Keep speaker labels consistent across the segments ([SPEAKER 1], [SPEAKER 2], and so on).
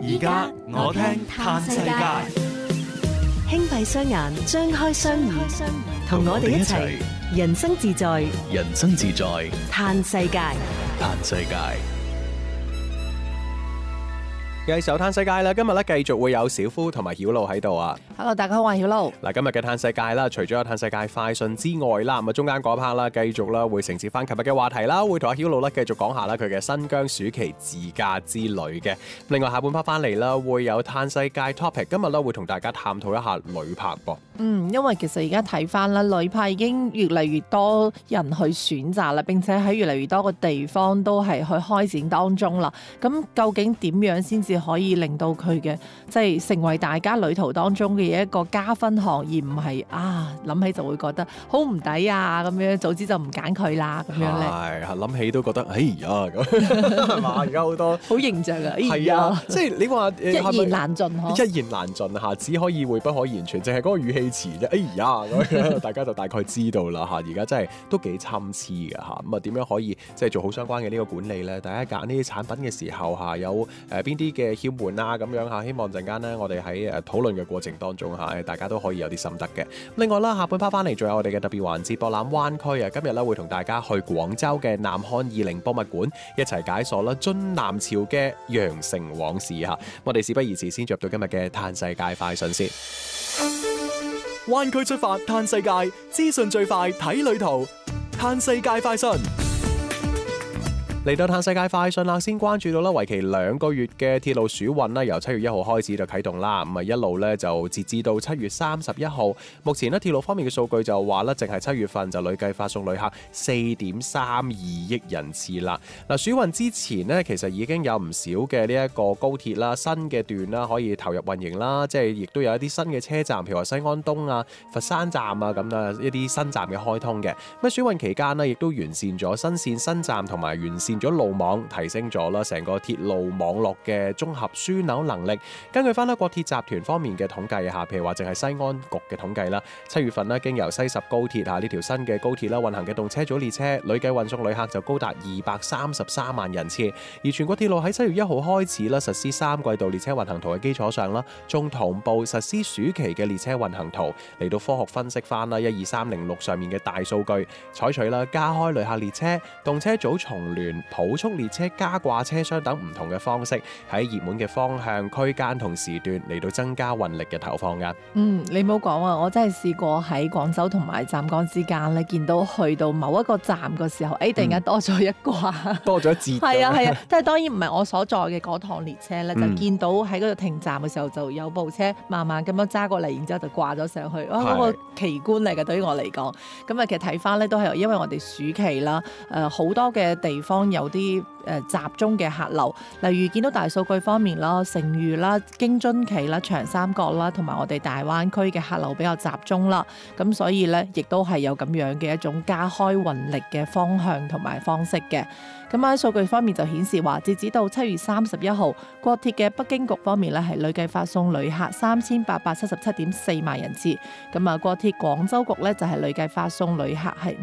[SPEAKER 1] 而家我聽嘆世界，
[SPEAKER 2] 輕閉雙眼，張開雙耳，同我哋一齊人生自在，
[SPEAKER 1] 人生自在，
[SPEAKER 2] 嘆世界。
[SPEAKER 1] 嘆世界。
[SPEAKER 3] 繼續嘆世界啦，今日咧繼續會有小夫同埋曉露喺度啊。
[SPEAKER 4] Hello， 大家好，我係曉露。
[SPEAKER 3] 嗱，今日嘅嘆世界啦，除咗有嘆世界快訊之外啦，咁啊中間嗰 part 啦，繼續啦會承接翻琴日嘅話題啦，會同阿曉露咧繼續講下啦佢嘅新疆暑期自駕之旅嘅。另外下半 part 翻嚟啦，會有嘆世界 topic， 今日咧會同大家探討一下旅拍噃。
[SPEAKER 4] 因為其實而家睇翻啦，旅拍已經越嚟越多人去選擇啦，並且喺越嚟越多個地方都係去開展當中啦。咁究竟點樣先至可以令到佢嘅即係成為大家旅途當中嘅一個加分項，而唔係諗起就會覺得好唔抵啊咁樣，早知就唔揀佢啦咁樣咧。
[SPEAKER 3] 係諗起都覺得哎呀咁係嘛，而家好多
[SPEAKER 4] 好形象啊！
[SPEAKER 3] 係啊，即係你話
[SPEAKER 4] 一言難盡嗬，
[SPEAKER 3] 一言難盡嚇，只可以會不可言傳，淨係嗰個語氣詞啫。哎呀咁樣，大家就大概知道啦嚇。而家真係都幾參差嘅嚇。咁啊點樣可以即係做好相關嘅呢個管理咧？大家揀呢啲產品嘅時候嚇，有邊啲嘅竅門啊咁樣嚇。希望陣間咧，我哋喺討論嘅過程當中嚇，大家都可以有啲心得嘅。另外啦，下半 part 翻嚟仲有我哋嘅特別環節博覽灣區啊。今日咧會同大家去廣州嘅南漢二陵博物館一齊解鎖啦晉南朝嘅羊城往事嚇。我哋事不宜遲，先入到今日嘅嘆世界快訊先。
[SPEAKER 1] 灣區出發嘆世界，資訊最快睇旅途，嘆世界快訊。
[SPEAKER 3] 嚟到嘆世界快訊啦，先關注到啦，為期2個月嘅鐵路暑運啦，由7月1號開始就啟動啦。咁啊一路咧就截至到7月31號。目前咧鐵路方面嘅數據就話咧，淨係7月份就累計發送旅客4.32億人次啦。嗱，暑運之前呢，其實已經有唔少嘅呢一個高鐵啦、新嘅段啦可以投入運營啦，即係亦都有一啲新嘅車站，譬如話西安東啊、佛山站啊咁啊一啲新站嘅開通嘅。咁暑運期間呢，亦都完善咗新線新站同埋完善咗路網，提升咗啦成個鐵路網絡嘅綜合樞紐能力。根據翻咧國鐵集團方面嘅統計下，譬如話淨係西安局嘅統計啦，7月份咧經由西十高鐵呢條新嘅高鐵啦運行嘅動車組列車，累計運送旅客就高達233萬人次。而全國鐵路喺7月1號開始啦實施3季度列車運行圖嘅基礎上啦，仲同步實施暑期嘅列車運行圖，嚟到科學分析翻啦12306上面嘅大數據，採取啦加開旅客列車、動車組重聯、普速列車加掛車廂等唔同嘅方式，喺熱門嘅方向、區間同時段嚟到增加運力嘅投放噶。
[SPEAKER 4] 你唔好講啊！我真係試過喺廣州同埋湛江之間咧，見到去到某一個站嘅時候，突然間多咗一掛，
[SPEAKER 3] 多咗一節。
[SPEAKER 4] 係啊，但係當然唔係我所在嘅嗰趟列車咧，就見到喺嗰度停站嘅時候，就有部車慢慢咁樣揸過嚟，然之後就掛咗上去。嗰個奇觀嚟嘅，對於我嚟講。咁啊，其實睇翻咧都係因為我哋暑期啦，好多嘅地方有啲集中嘅客流，例如見到大數據方面啦，成渝啦、京津冀啦、長三角啦，同埋我哋大灣區嘅客流比較集中啦，咁所以咧亦都係有咁樣嘅一種加開運力嘅方向同埋方式嘅。咁喺數據方面就顯示話，截止到7月31號，國鐵嘅北京局方面咧係累計發送旅客3877.4萬人次，咁啊國鐵廣州局咧就係累計發送旅客係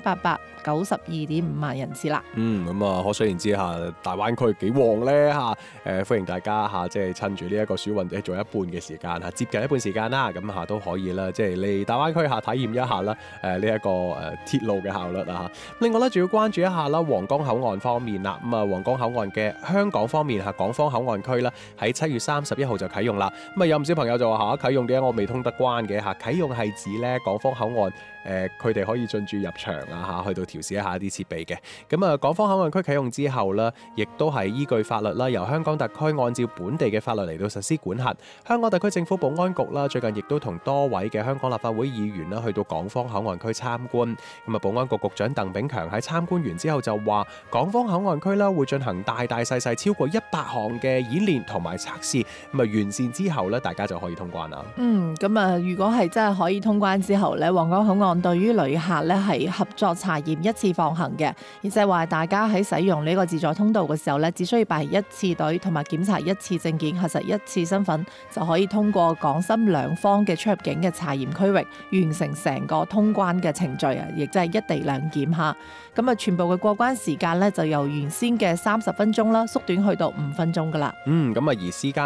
[SPEAKER 4] 5892.5萬人次啦。
[SPEAKER 3] 咁啊可想而知下大灣區幾旺咧嚇，歡迎大家嚇，即係趁住呢一個暑運做一半嘅時間嚇，接近一半時間啦，咁嚇都可以啦，即係嚟大灣區下體驗一下啦，呢一個鐵路嘅效率啊嚇。另外咧，仲要關注一下啦，皇崗口岸方面啦，咁啊皇崗口岸嘅香港方面嚇，港方口岸區啦，喺7月31號就啟用啦。咁啊有唔少朋友就話嚇，啟用嘅我未通得關嘅嚇，啟用係指咧港方口岸佢哋可以進駐入場啊嚇，去到調試一下啲設備嘅。咁啊港方口岸區啟用之後呢，亦都係依據法律啦，由香港特區按照本地嘅法律嚟到實施管轄。香港特區政府保安局啦，最近亦都同多位嘅香港立法會議員啦，去到港方口岸區參觀。咁啊，保安局局長鄧炳強喺參觀完之後就話，港方口岸區啦會進行大大細細超過100項嘅演練同埋測試。咁啊完善之後咧，大家就可以通關啦。
[SPEAKER 4] 咁啊，如果係真係可以通關之後咧，皇崗口岸對於旅客咧係合作查驗一次放行嘅，亦即係話大家喺使用呢個自助通道嘅時候咧，只需要排一次隊同埋檢查一次證件，核實一次身份，就可以通過港深兩方嘅出入境嘅查驗區域，完成成個通關嘅程序啊！亦即係一地兩檢嚇。咁啊，全部嘅過關時間咧就由原先嘅30分鐘啦，縮短去到5分鐘噶啦。
[SPEAKER 3] 咁啊，而私家